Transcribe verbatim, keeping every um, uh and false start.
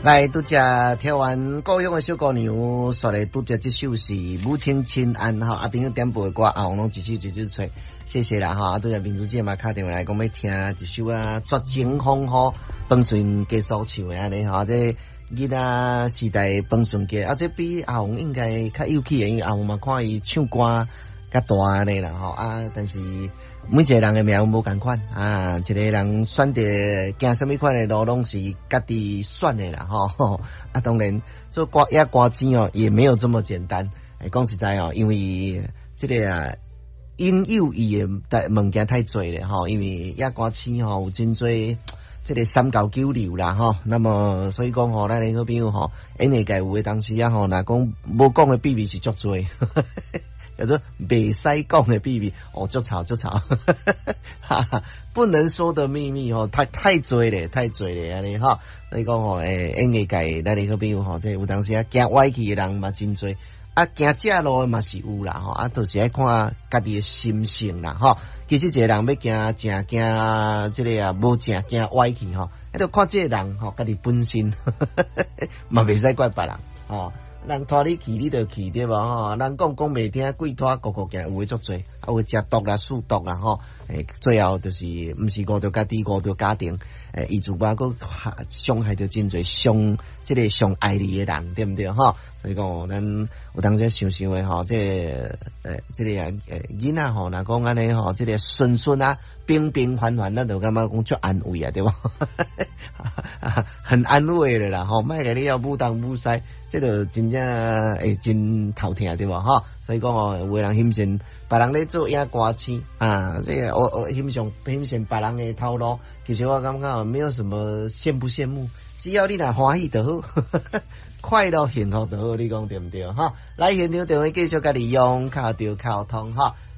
来，拄只听完故乡的小姑娘，说来拄只这首是母亲亲安哈，啊朋友点播的歌，啊，我拢一首一首吹，谢谢啦哈。拄只民主姐嘛打电话来讲要听一首啊，绝情风雨，彭顺家所唱的安尼哈，这囡仔时代彭顺家，啊这比阿红应该较有气的，因为阿红嘛看伊唱歌较大安尼啦吼啊，但是每一个人的命无共款啊，一个人选择行什么款的路，拢是家己选的啦吼啊，当然做歌也歌星哦，也没有这么简单。哎，讲实在哦，因为这个啊，因有伊的物件太多了吼，因为也歌星吼有真多这个三教九流啦吼，那么所以讲吼，咱个朋友吼，演艺界有的当时啊吼，若讲无讲的秘密是足多。叫做袂使讲的秘密，哦，就吵就吵，哈哈，不能说的秘密哦，太太多了，太多了安尼哈。所以讲哦，诶，演艺界咱个朋友吼，即有当时啊，行歪去的人嘛真多，啊，行正路嘛是有啦吼，啊，都是爱看家己的心性啦吼。其实一个人要行正行即个啊，无正行歪去吼，迄著看即个人吼，家己本身，嘛袂使怪别人吼。人拖你去，你就去对无吼？人讲讲袂听，鬼拖个个行，有诶足多，啊有食毒啦、数毒啦吼。诶，最后就是毋是顾着家己，顾着家庭，诶，伊自把个伤害着真侪伤，即个伤爱你诶人，对毋对吼？所以讲，咱有当时想想诶吼，即个诶，即个啊，诶，囡仔吼，若讲安尼吼，即个顺顺啊，平平凡凡，咱就感觉讲足安慰啊，对无？很安慰的啦吼，莫甲你要武当武西，这就真正会真头疼对无吼？所以讲哦，有个人欣赏别人咧做野歌星啊，这个我我欣赏欣赏别人的头路，其实我感觉没有什么羡不羡慕，只要你若欢喜就好，快乐幸福就好，你讲对不对哈？来现场电话继续甲你用，靠着沟通哈。